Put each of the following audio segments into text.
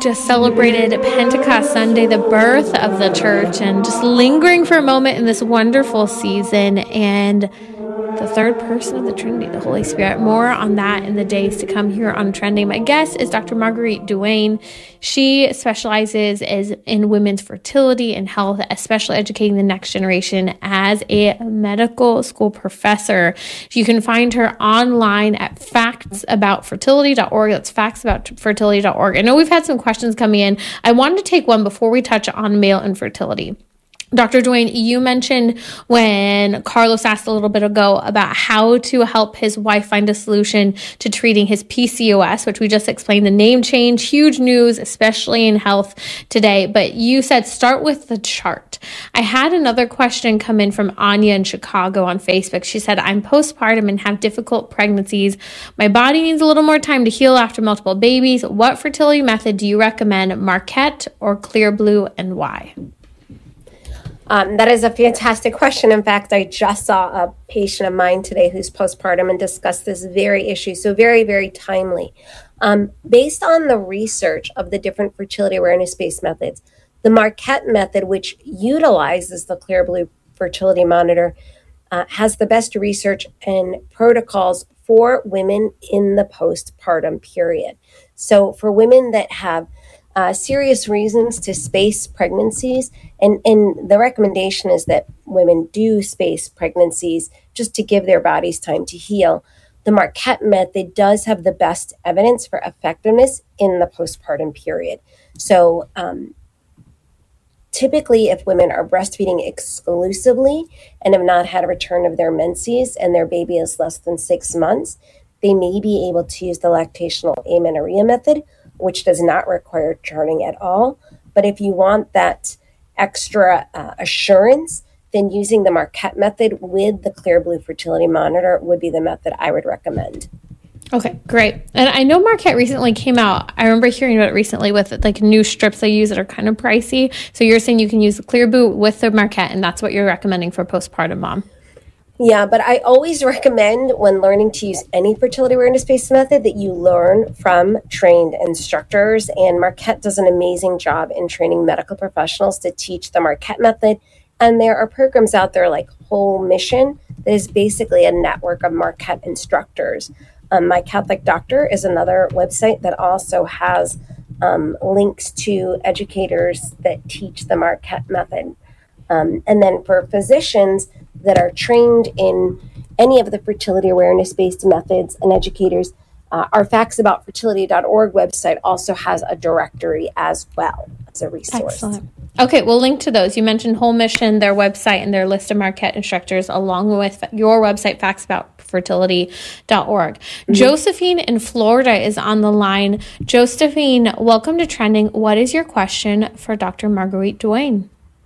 just celebrated Pentecost Sunday, the birth of the church, and just lingering for a moment in this wonderful season and the third person of the Trinity, the Holy Spirit. More on that in the days to come here on Trending. My guest is Dr. Marguerite Duane. She specializes in women's fertility and health, especially educating the next generation as a medical school professor. You can find her online at factsaboutfertility.org. That's factsaboutfertility.org. I know we've had some questions coming in. I wanted to take one before we touch on male infertility. Dr. Duane, you mentioned when Carlos asked a little bit ago about how to help his wife find a solution to treating his PCOS, which we just explained, the name change, huge news, especially in health today. But you said start with the chart. I had another question come in from Anya in Chicago on Facebook. She said, I'm postpartum and have difficult pregnancies. My body needs a little more time to heal after multiple babies. What fertility method do you recommend, Marquette or Clear Blue, and why? That is a fantastic question. In fact, I just saw a patient of mine today who's postpartum and discussed this very issue. So very, very timely. Based on the research of the different fertility awareness-based methods, the Marquette method, which utilizes the Clear Blue fertility monitor, has the best research and protocols for women in the postpartum period. So for women that have serious reasons to space pregnancies. And the recommendation is that women do space pregnancies just to give their bodies time to heal. The Marquette method does have the best evidence for effectiveness in the postpartum period. So typically, if women are breastfeeding exclusively and have not had a return of their menses and their baby is less than 6 months, they may be able to use the lactational amenorrhea method, which does not require charting at all. But if you want that extra assurance, then using the Marquette method with the Clear Blue fertility monitor would be the method I would recommend. Okay, great. And I know Marquette recently came out. I remember hearing about it recently with like new strips they use that are kind of pricey. So you're saying you can use the Clear Blue with the Marquette, and that's what you're recommending for postpartum mom. Yeah, but I always recommend when learning to use any fertility awareness-based method that you learn from trained instructors. And Marquette does an amazing job in training medical professionals to teach the Marquette method. And there are programs out there like Whole Mission that is basically a network of Marquette instructors. My Catholic Doctor is another website that also has links to educators that teach the Marquette method. And then for physicians that are trained in any of the fertility awareness-based methods and educators, our factsaboutfertility.org website also has a directory as well as a resource. Excellent. Okay, we'll link to those. You mentioned Whole Mission, their website, and their list of Marquette instructors, along with your website, factsaboutfertility.org. Mm-hmm. Josephine in Florida is on the line. Josephine, welcome to Trending. What is your question for Dr. Marguerite Duane?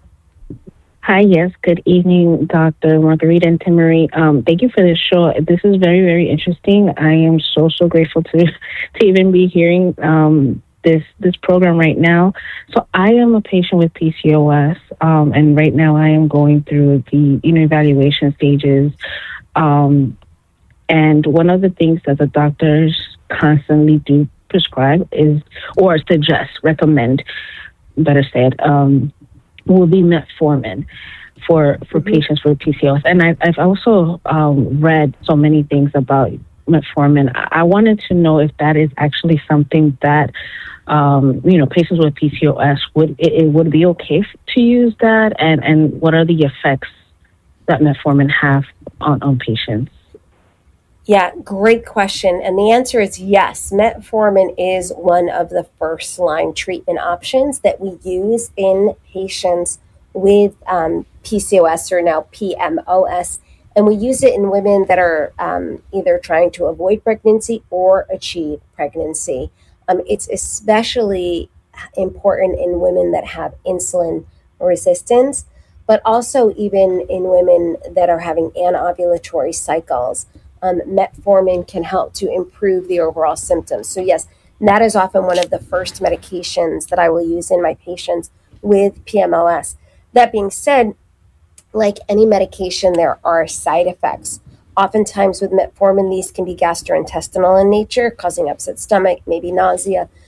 Hi, yes. Good evening, Dr. Marguerite and Tim Marie. Thank you for this show. This is very, very interesting. I am so grateful to even be hearing this program right now. So I am a patient with PCOS, and right now I am going through the evaluation stages. And one of the things that the doctors constantly do prescribe is, or recommend, better said, will be metformin for patients with PCOS. And I've also read so many things about metformin. I wanted to know if that is actually something that, patients with PCOS, would be okay to use that? And what are the effects that metformin have on patients? Yeah, great question. And the answer is yes. Metformin is one of the first line treatment options that we use in patients with PCOS or now PMOS. And we use it in women that are either trying to avoid pregnancy or achieve pregnancy. It's especially important in women that have insulin resistance, but also even in women that are having anovulatory cycles. Metformin can help to improve the overall symptoms. So yes, that is often one of the first medications that I will use in my patients with PMOS. That being said, like any medication, there are side effects. Oftentimes with metformin, these can be gastrointestinal in nature, causing upset stomach, maybe nausea.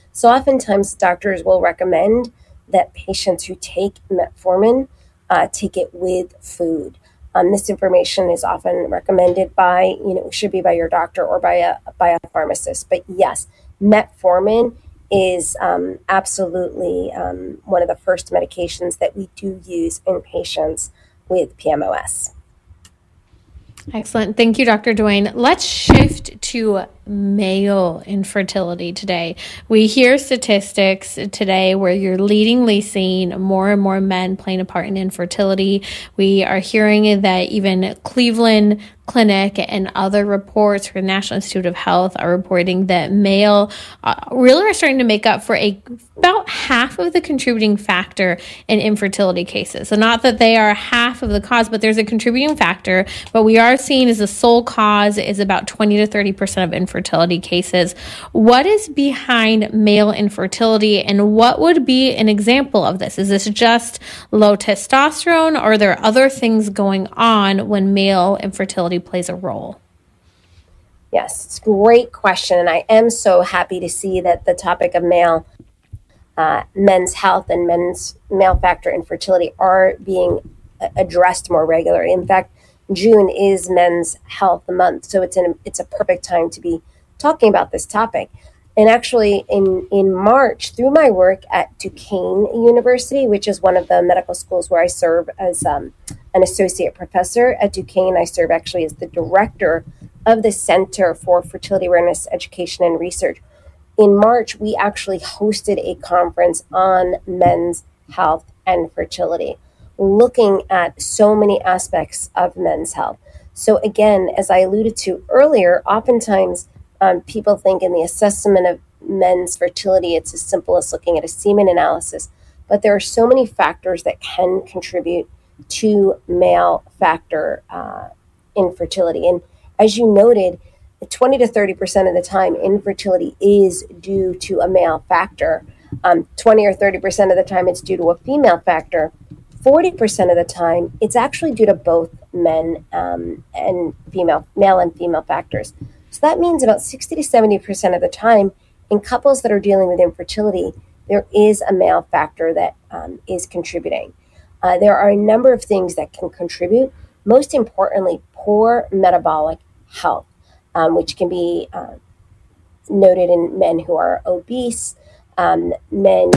So oftentimes doctors will recommend that patients who take metformin take it with food. This information is often recommended by, should be by your doctor or by a pharmacist. But yes, metformin is absolutely one of the first medications that we do use in patients with PMOS. Excellent. Thank you, Dr. Duane. Let's shift to male infertility today. We hear statistics today where you're leadingly seeing more and more men playing a part in infertility. We are hearing that even Cleveland Clinic and other reports from the National Institute of Health are reporting that male really are starting to make up for about half of the contributing factor in infertility cases. So not that they are half of the cause, but there's a contributing factor. But we are seeing as the sole cause is about 20 to 30% of infertility cases. What is behind male infertility, and what would be an example of this? Is this just low testosterone, or are there other things going on when male infertility plays a role? Yes, it's a great question. And I am so happy to see that the topic of men's health and men's male factor infertility are being addressed more regularly. In fact, June is Men's Health Month, so it's a perfect time to be talking about this topic. And actually, in March, through my work at Duquesne University, which is one of the medical schools where I serve as an associate professor at Duquesne, I serve actually as the director of the Center for Fertility Awareness, Education, and Research. In March, we actually hosted a conference on men's health and fertility, looking at so many aspects of men's health. So again, as I alluded to earlier, oftentimes people think in the assessment of men's fertility, it's as simple as looking at a semen analysis, but there are so many factors that can contribute to male factor infertility. And as you noted, 20 to 30% of the time, infertility is due to a male factor. 20 or 30% of the time, it's due to a female factor. 40% of the time, it's actually due to both men and female, male and female factors. So that means about 60 to 70% of the time, in couples that are dealing with infertility, there is a male factor that is contributing. There are a number of things that can contribute. Most importantly, poor metabolic health, which can be noted in men who are obese, men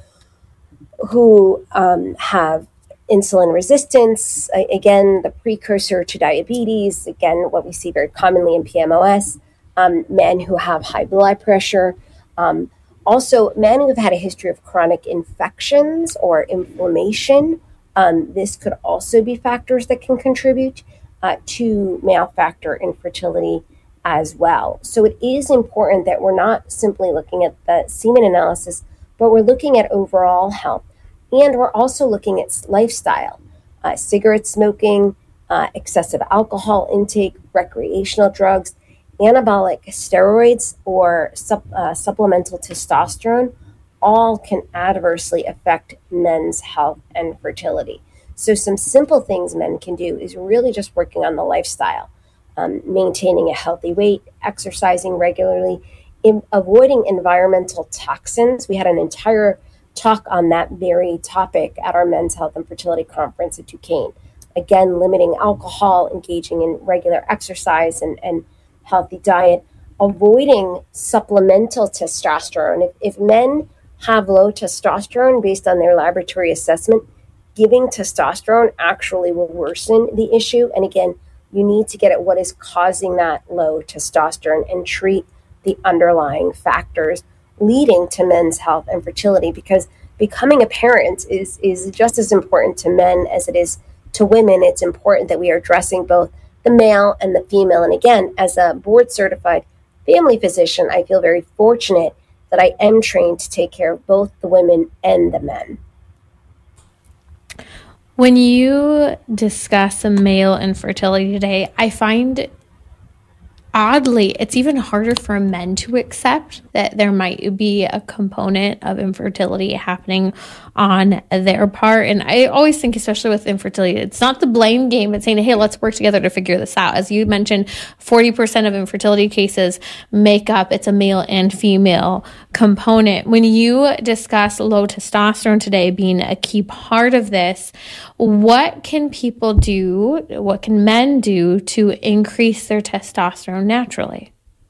who have insulin resistance, again, the precursor to diabetes, again, what we see very commonly in PMOS, men who have high blood pressure, also men who have had a history of chronic infections or inflammation. This could also be factors that can contribute to male factor infertility as well. So it is important that we're not simply looking at the semen analysis, but we're looking at overall health. And we're also looking at lifestyle, cigarette smoking, excessive alcohol intake, recreational drugs, anabolic steroids, or supplemental testosterone, all can adversely affect men's health and fertility. So some simple things men can do is really just working on the lifestyle, maintaining a healthy weight, exercising regularly, avoiding environmental toxins. We had an entire talk on that very topic at our Men's Health and Fertility Conference at Duquesne. Again, limiting alcohol, engaging in regular exercise and healthy diet, avoiding supplemental testosterone. If men have low testosterone based on their laboratory assessment, giving testosterone actually will worsen the issue. And again, you need to get at what is causing that low testosterone and treat the underlying factors leading to men's health and fertility, because becoming a parent is just as important to men as it is to women. It's important that we are addressing both the male and the female. And again, as a board certified family physician, I feel very fortunate that I am trained to take care of both the women and the men. When you discuss male infertility today, I find oddly, it's even harder for men to accept that there might be a component of infertility happening on their part. And I always think, especially with infertility, it's not the blame game, but saying, hey, let's work together to figure this out. As you mentioned, 40% of infertility cases make up, it's a male and female component. When you discuss low testosterone today being a key part of this, what can people do, what can men do to increase their testosterone naturally?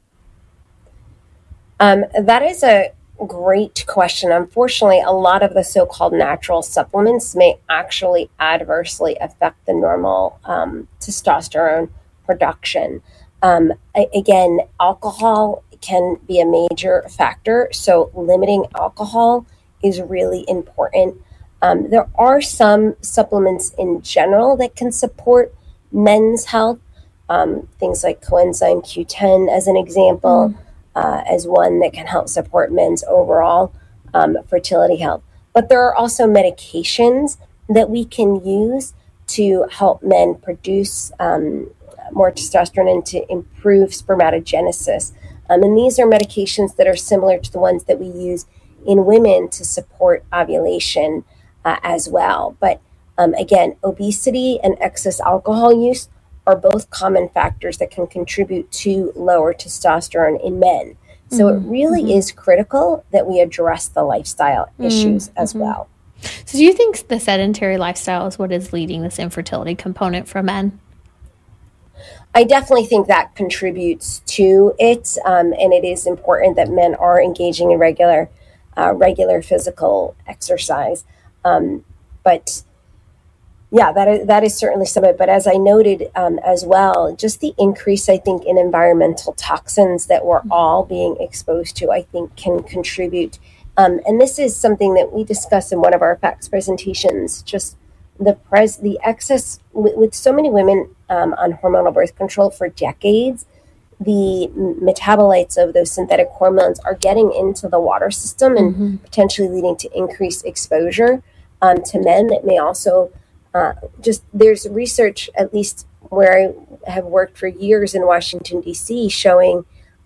That is a great question. Unfortunately, a lot of the so-called natural supplements may actually adversely affect the normal testosterone production. Again, alcohol can be a major factor, so limiting alcohol is really important. There are some supplements in general that can support men's health, things like coenzyme Q10 as an example, as one that can help support men's overall fertility health. But there are also medications that we can use to help men produce more testosterone and to improve spermatogenesis. And these are medications that are similar to the ones that we use in women to support ovulation as well. But again, obesity and excess alcohol use are both common factors that can contribute to lower testosterone in men. So it really is critical that we address the lifestyle issues as well. So do you think the sedentary lifestyle is what is leading this infertility component for men? I definitely think that contributes to it, and it is important that men are engaging in regular physical exercise. But yeah, that is certainly some of it. But as I noted as well, just the increase, I think, in environmental toxins that we're all being exposed to, I think, can contribute. And this is something that we discussed in one of our FACS presentations, just the excess with so many women on hormonal birth control for decades. The metabolites of those synthetic hormones are getting into the water system and potentially leading to increased exposure to men that may also there's research, at least where I have worked for years in Washington, D.C., showing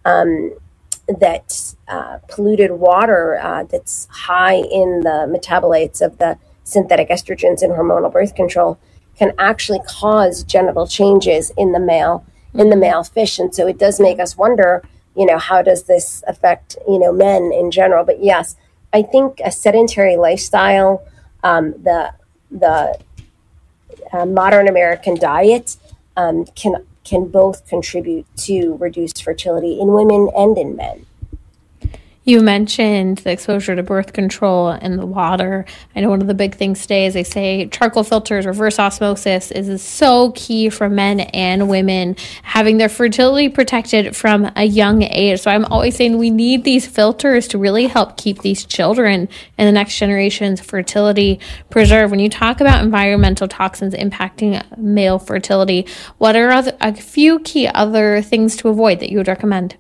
that polluted water that's high in the metabolites of the synthetic estrogens in hormonal birth control can actually cause genital changes in the male fish. And so it does make us wonder, how does this affect, men in general? But yes, I think a sedentary lifestyle, the modern American diet can both contribute to reduced fertility in women and in men. You mentioned the exposure to birth control and the water. I know one of the big things today is they say charcoal filters, reverse osmosis is so key for men and women, having their fertility protected from a young age. So I'm always saying we need these filters to really help keep these children and the next generation's fertility preserved. When you talk about environmental toxins impacting male fertility, what are a few key other things to avoid that you would recommend?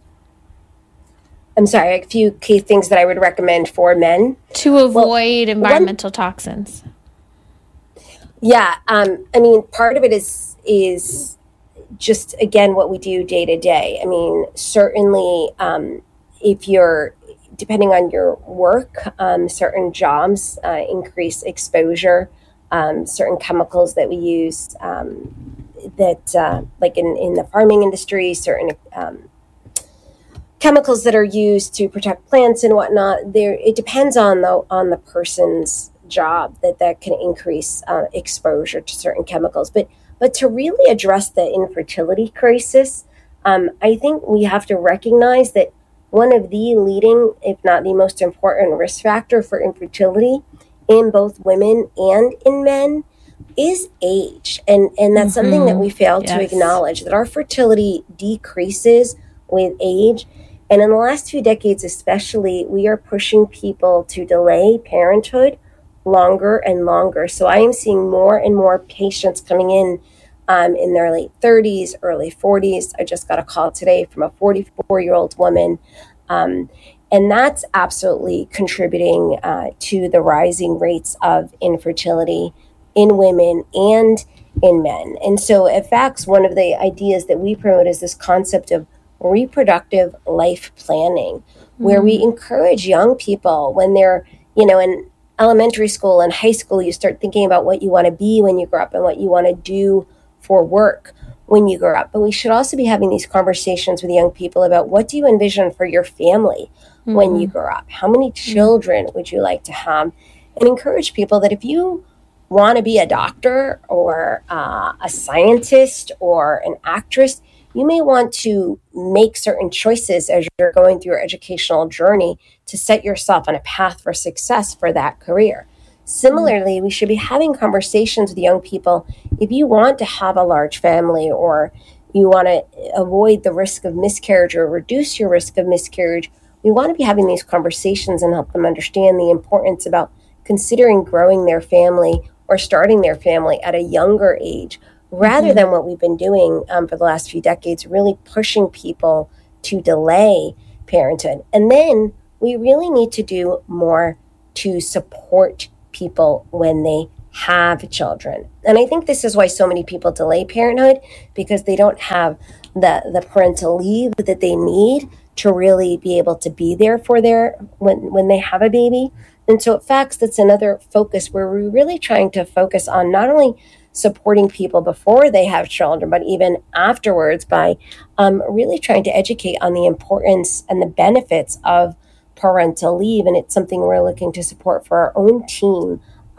I'm sorry, a few key things that I would recommend for men. To avoid environmental toxins. Yeah, part of it is just, again, what we do day to day. I mean, certainly if you're, depending on your work, certain jobs increase exposure, certain chemicals that we use like in the farming industry, certain chemicals that are used to protect plants and whatnot. It depends on the person's job that can increase exposure to certain chemicals. But to really address the infertility crisis, I think we have to recognize that one of the leading, if not the most important risk factor for infertility in both women and in men is age. And that's something that we fail to acknowledge, that our fertility decreases with age. And in the last few decades especially, we are pushing people to delay parenthood longer and longer. So I am seeing more and more patients coming in their late 30s, early 40s. I just got a call today from a 44-year-old woman. And that's absolutely contributing to the rising rates of infertility in women and in men. And so at FACS, one of the ideas that we promote is this concept of reproductive life planning, where we encourage young people when they're, in elementary school and high school, you start thinking about what you want to be when you grow up and what you want to do for work when you grow up. But we should also be having these conversations with young people about what do you envision for your family when you grow up? How many children would you like to have? And encourage people that if you want to be a doctor or a scientist or an actress, you may want to make certain choices as you're going through your educational journey to set yourself on a path for success for that career. Similarly, we should be having conversations with young people. If you want to have a large family or you want to avoid the risk of miscarriage or reduce your risk of miscarriage, we want to be having these conversations and help them understand the importance about considering growing their family or starting their family at a younger age, rather than what we've been doing for the last few decades, really pushing people to delay parenthood. And then we really need to do more to support people when they have children. And I think this is why so many people delay parenthood, because they don't have the parental leave that they need to really be able to be there for when they have a baby. And so at FACS, that's another focus where we're really trying to focus on not only supporting people before they have children, but even afterwards by really trying to educate on the importance and the benefits of parental leave. And it's something we're looking to support for our own team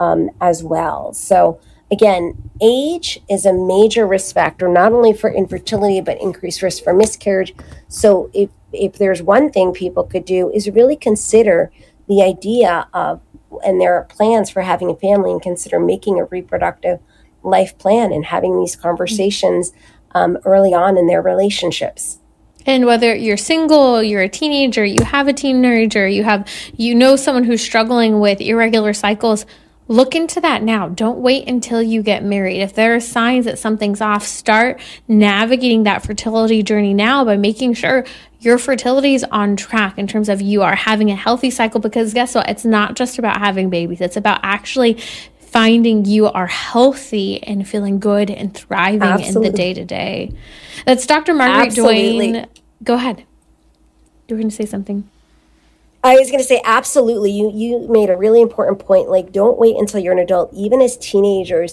as well. So again, age is a major risk factor, not only for infertility, but increased risk for miscarriage. So if there's one thing people could do is really consider the idea of, and their plans for having a family, and consider making a reproductive life plan and having these conversations early on in their relationships. And whether you're single, you're a teenager, you have a teenager, you know someone who's struggling with irregular cycles, look into that now. Don't wait until you get married. If there are signs that something's off, start navigating that fertility journey now by making sure your fertility is on track in terms of you are having a healthy cycle, because guess what? It's not just about having babies. It's about actually finding you are healthy and feeling good and thriving in the day-to-day. That's Dr. Marguerite Duane. Go ahead. You were going to say something. I was going to say, absolutely. You made a really important point. Like, don't wait until you're an adult. Even as teenagers,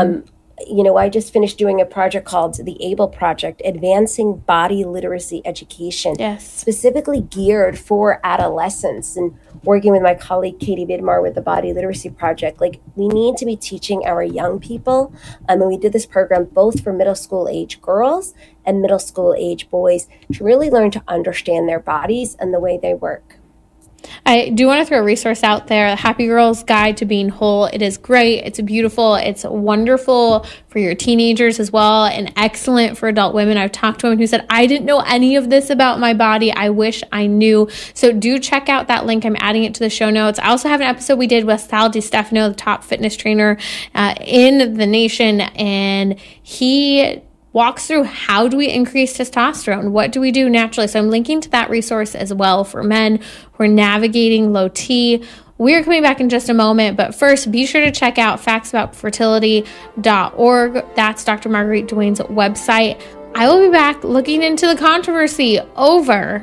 I just finished doing a project called the ABLE Project, Advancing Body Literacy Education, specifically geared for adolescents, and working with my colleague Katie Vidmar with the Body Literacy Project. Like, we need to be teaching our young people, and we did this program both for middle school age girls and middle school age boys to really learn to understand their bodies and the way they work. I do want to throw a resource out there, Happy Girl's Guide to Being Whole. It is great. It's beautiful. It's wonderful for your teenagers as well, and excellent for adult women. I've talked to women who said, I didn't know any of this about my body. I wish I knew. So do check out that link. I'm adding it to the show notes. I also have an episode we did with Sal DiStefano, the top fitness trainer in the nation, and he walks through how do we increase testosterone? What do we do naturally? So I'm linking to that resource as well for men who are navigating low T. We're coming back in just a moment, but first be sure to check out factsaboutfertility.org. That's Dr. Marguerite Duane's website. I will be back looking into the controversy over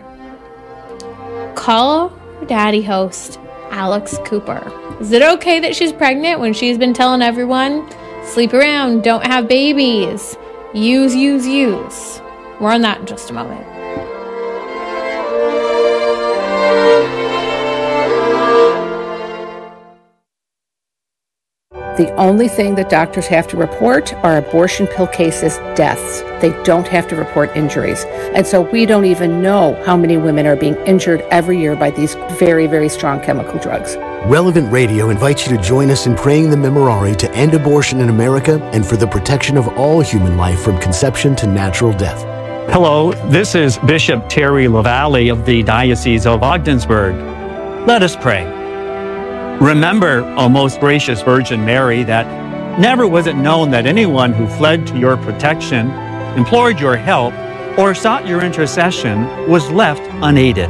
Call Her Daddy host Alex Cooper. Is it okay that she's pregnant when she's been telling everyone, sleep around, don't have babies? Use. More on that in just a moment. The only thing that doctors have to report are abortion pill cases, deaths. They don't have to report injuries. And so we don't even know how many women are being injured every year by these very, very strong chemical drugs. Relevant Radio invites you to join us in praying the Memorare to end abortion in America and for the protection of all human life from conception to natural death. Hello, this is Bishop Terry LaValle of the Diocese of Ogdensburg. Let us pray. Remember, O most gracious Virgin Mary, that never was it known that anyone who fled to your protection, implored your help, or sought your intercession was left unaided.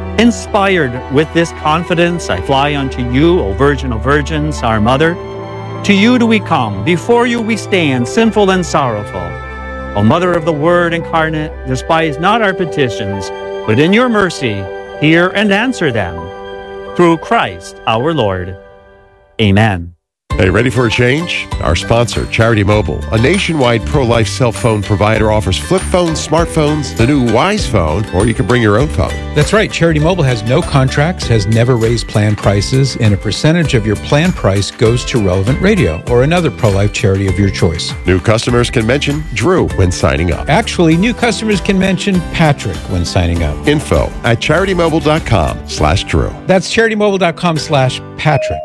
Inspired with this confidence, I fly unto you, O Virgin of Virgins, our Mother. To you do we come, before you we stand, sinful and sorrowful. O Mother of the Word incarnate, despise not our petitions, but in your mercy hear and answer them. Through Christ our Lord. Amen. Hey, ready for a change? Our sponsor, Charity Mobile, a nationwide pro-life cell phone provider, offers flip phones, smartphones, the new Wise Phone, or you can bring your own phone. That's right. Charity Mobile has no contracts, has never raised plan prices, and a percentage of your plan price goes to Relevant Radio or another pro-life charity of your choice. New customers can mention Drew when signing up. Actually, new customers can mention Patrick when signing up. Info at CharityMobile.com/Drew. That's CharityMobile.com/Patrick.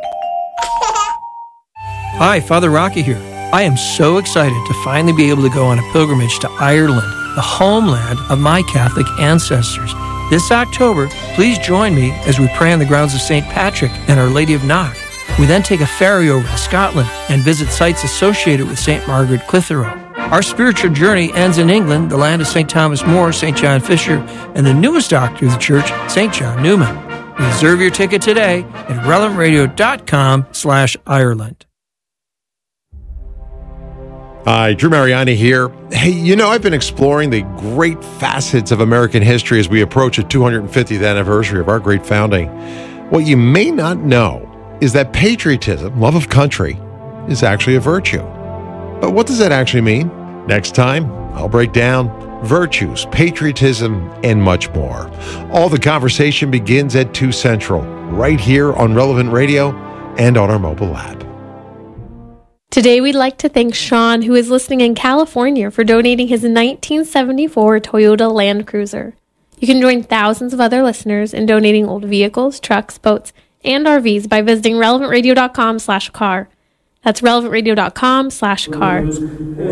Hi, Father Rocky here. I am so excited to finally be able to go on a pilgrimage to Ireland, the homeland of my Catholic ancestors. This October, please join me as we pray on the grounds of St. Patrick and Our Lady of Knock. We then take a ferry over to Scotland and visit sites associated with St. Margaret Clitheroe. Our spiritual journey ends in England, the land of St. Thomas More, St. John Fisher, and the newest doctor of the church, St. John Newman. Reserve your ticket today at relevantradio.com/Ireland. Hi, Drew Mariani here. Hey, I've been exploring the great facets of American history as we approach the 250th anniversary of our great founding. What you may not know is that patriotism, love of country, is actually a virtue. But what does that actually mean? Next time, I'll break down virtues, patriotism, and much more. All the conversation begins at 2 Central, right here on Relevant Radio and on our mobile app. Today, we'd like to thank Sean, who is listening in California, for donating his 1974 Toyota Land Cruiser. You can join thousands of other listeners in donating old vehicles, trucks, boats, and RVs by visiting relevantradio.com/car. That's relevantradio.com/car.